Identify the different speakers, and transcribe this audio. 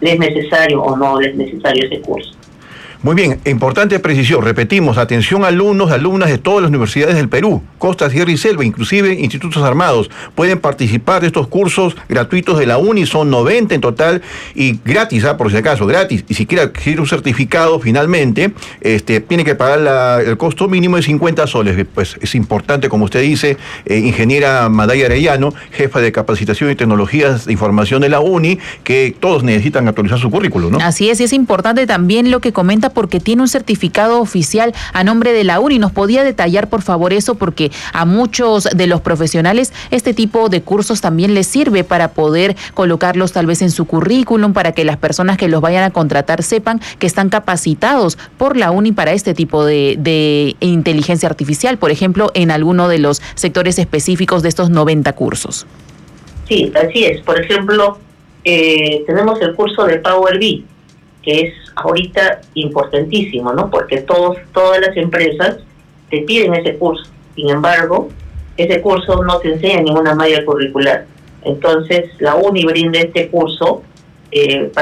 Speaker 1: es necesario o no es necesario ese curso.
Speaker 2: Muy bien, importante precisión, repetimos, atención alumnos, alumnas de todas las universidades del Perú, costa, sierra y selva, inclusive institutos armados, pueden participar de estos cursos gratuitos de la UNI, son 90 en total y gratis, por si acaso, gratis, y si quiere un certificado finalmente, tiene que pagar el costo mínimo de 50 soles, pues es importante, como usted dice, ingeniera Madaya Arellano, jefa de capacitación y tecnologías de información de la UNI, que todos necesitan actualizar su currículum, ¿no?
Speaker 3: Así es importante también lo que comenta porque tiene un certificado oficial a nombre de la UNI. ¿Nos podía detallar, por favor, eso? Porque a muchos de los profesionales este tipo de cursos también les sirve para poder colocarlos tal vez en su currículum, para que las personas que los vayan a contratar sepan que están capacitados por la UNI para este tipo de inteligencia artificial, por ejemplo, en alguno de los sectores específicos de estos 90 cursos.
Speaker 1: Sí, así es. Por ejemplo, tenemos el curso de Power BI, que es ahorita importantísimo, ¿no? Porque todas las empresas te piden ese curso. Sin embargo, ese curso no se enseña en ninguna malla curricular. Entonces, la UNI brinda este curso para